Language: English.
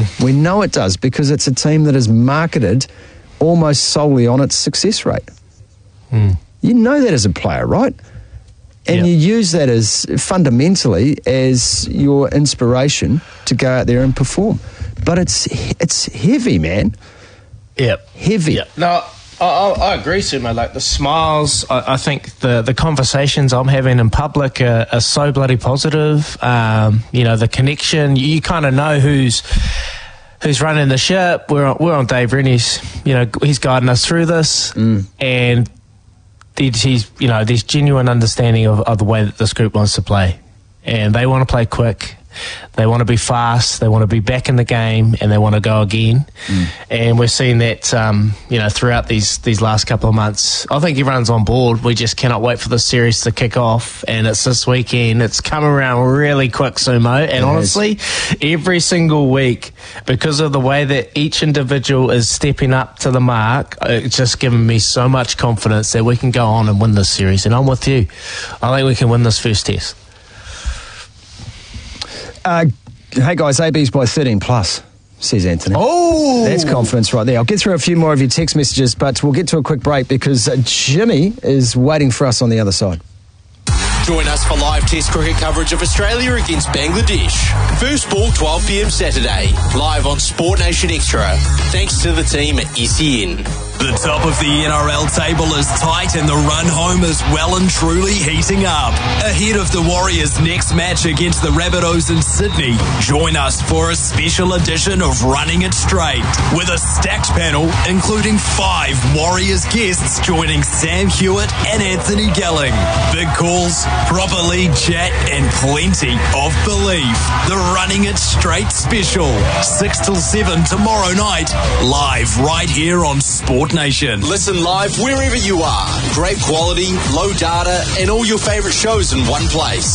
We know it does because it's a team that is marketed almost solely on its success rate. You know that as a player, right? And you use that as fundamentally as your inspiration to go out there and perform. But it's heavy, man. Yep. Heavy. Yep. No, I agree, Sumo. Like the smiles, I think the conversations I'm having in public are so bloody positive. The connection, you kind of know who's running the ship. We're on Dave Rennie's, he's guiding us through this. And there's genuine understanding of the way that this group wants to play. And they want to play quick. They want to be fast. They want to be back in the game, and they want to go again. And we're seeing that, throughout these last couple of months. I think everyone's on board. We just cannot wait for the series to kick off, and it's this weekend. It's come around really quick, Sumo. And honestly, every single week, because of the way that each individual is stepping up to the mark, it's just given me so much confidence that we can go on and win this series. And I'm with you. I think we can win this first test. Hey guys, AB's by 13 plus, says Anthony. Oh! That's confidence right there. I'll get through a few more of your text messages, but we'll get to a quick break because Jimmy is waiting for us on the other side. Join us for live Test cricket coverage of Australia against Bangladesh. First ball 12 p.m. Saturday, live on Sport Nation Extra. Thanks to the team at SEN. The top of the NRL table is tight and the run home is well and truly heating up. Ahead of the Warriors' next match against the Rabbitohs in Sydney, join us for a special edition of Running It Straight with a stacked panel including 5 Warriors guests joining Sam Hewitt and Anthony Gelling. Big calls, proper league chat and plenty of belief. The Running It Straight special, 6 till 7 tomorrow night, live right here on Sport Nation. Listen live wherever you are. Great quality, low data, and all your favourite shows in one place.